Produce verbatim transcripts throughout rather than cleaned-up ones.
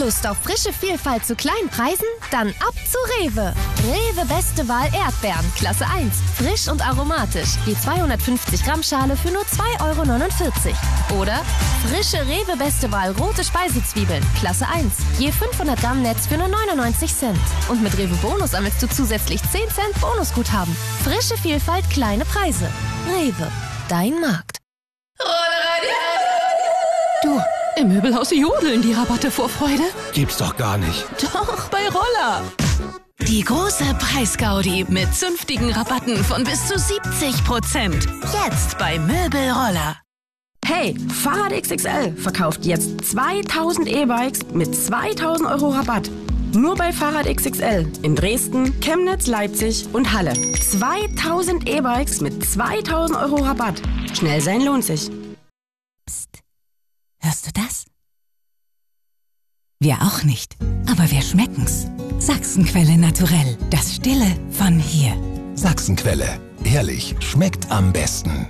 Lust auf frische Vielfalt zu kleinen Preisen? Dann ab zu Rewe. Rewe Beste Wahl Erdbeeren, Klasse eins. Frisch und aromatisch. Je zweihundertfünfzig Gramm Schale für nur zwei Euro neunundvierzig. Oder frische Rewe Beste Wahl rote Speisezwiebeln, Klasse eins. Je fünfhundert Gramm Netz für nur neunundneunzig Cent. Und mit Rewe Bonus sammelst du zusätzlich zehn Cent Bonusguthaben. Frische Vielfalt, kleine Preise. Rewe, dein Markt. Du, im Möbelhaus jodeln die Rabatte vor Freude. Gibt's doch gar nicht. Doch, bei Roller. Die große Preisgaudi mit zünftigen Rabatten von bis zu siebzig Prozent. Jetzt bei Möbelroller. Hey, Fahrrad X X L verkauft jetzt zweitausend E-Bikes mit zweitausend Euro Rabatt. Nur bei Fahrrad X X L in Dresden, Chemnitz, Leipzig und Halle. zweitausend E-Bikes mit zweitausend Euro Rabatt. Schnell sein lohnt sich. Psst. Hörst du das? Wir auch nicht, aber wir schmecken's. Sachsenquelle Naturell, das Stille von hier. Sachsenquelle, ehrlich, schmeckt am besten.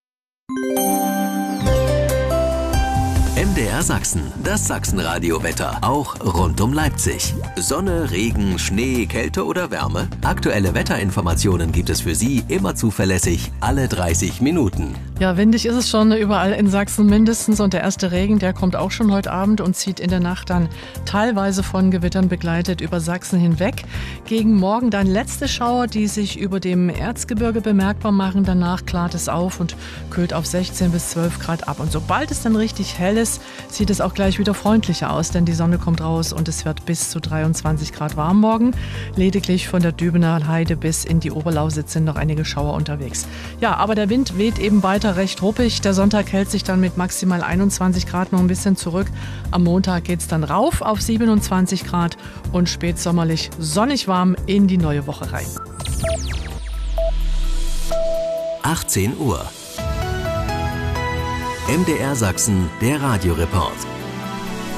M D R Sachsen, das Sachsenradio-Wetter, auch rund um Leipzig. Sonne, Regen, Schnee, Kälte oder Wärme? Aktuelle Wetterinformationen gibt es für Sie immer zuverlässig, alle dreißig Minuten. Ja, windig ist es schon überall in Sachsen mindestens und der erste Regen, der kommt auch schon heute Abend und zieht in der Nacht dann teilweise von Gewittern begleitet über Sachsen hinweg. Gegen Morgen dann letzte Schauer, die sich über dem Erzgebirge bemerkbar machen. Danach klart es auf und kühlt auf sechzehn bis zwölf Grad ab. Und sobald es dann richtig hell ist, sieht es auch gleich wieder freundlicher aus, denn die Sonne kommt raus und es wird bis zu dreiundzwanzig Grad warm morgen. Lediglich von der Dübener Heide bis in die Oberlausitz sind noch einige Schauer unterwegs. Ja, aber der Wind weht eben weiter recht ruppig. Der Sonntag hält sich dann mit maximal einundzwanzig Grad noch ein bisschen zurück. Am Montag geht es dann rauf auf siebenundzwanzig Grad und spätsommerlich sonnig warm in die neue Woche rein. achtzehn Uhr. M D R Sachsen, der Radioreport.